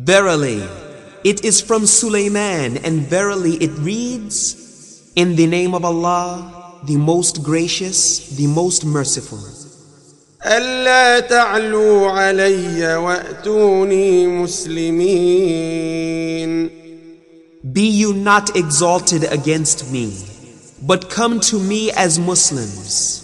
Verily, it is from Sulaiman, and verily it reads, in the name of Allah, the most gracious, the most merciful. ألا تعلوا علي وأتوني مسلمين. Be you not exalted against me, but come to me as Muslims.